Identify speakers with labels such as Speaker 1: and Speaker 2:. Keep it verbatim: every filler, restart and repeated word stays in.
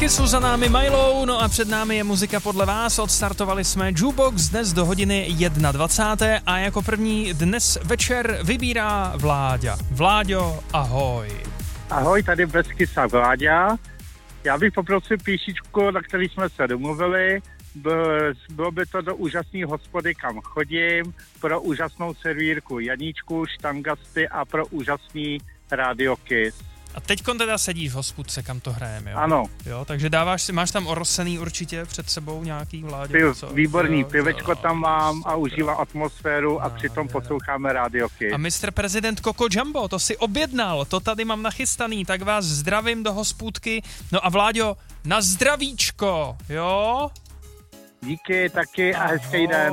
Speaker 1: Kissu, za námi Milo, no a před námi je muzika podle vás. Odstartovali jsme Jukebox dnes do hodiny dvacáté jedna a jako první dnes večer vybírá Vláďa. Vláďo, ahoj.
Speaker 2: Ahoj, tady bez Kissa Vláďa. Já bych poprosil píšičku, na který jsme se domluvili. Bylo by to do úžasné hospody, kam chodím, pro úžasnou servírku Janíčku, štangasty a pro úžasný rádio Kiss.
Speaker 1: A teďkon teda sedíš v hospůdce, kam to hrajeme, jo?
Speaker 2: Ano.
Speaker 1: Jo, takže dáváš si, máš tam orosený určitě před sebou nějaký, Vláďo?
Speaker 2: Piv,
Speaker 1: co?
Speaker 2: výborný,
Speaker 1: jo,
Speaker 2: pivečko
Speaker 1: jo,
Speaker 2: tam mám a užívám
Speaker 1: jo.
Speaker 2: atmosféru a
Speaker 1: No,
Speaker 2: přitom
Speaker 1: jo.
Speaker 2: posloucháme rádio Kiss.
Speaker 1: A mistr prezident Coco Jumbo, to si objednal, to tady mám nachystaný, tak vás zdravím do hospůdky. No a Vláďo, na zdravíčko, jo?
Speaker 2: Díky taky a hezký den.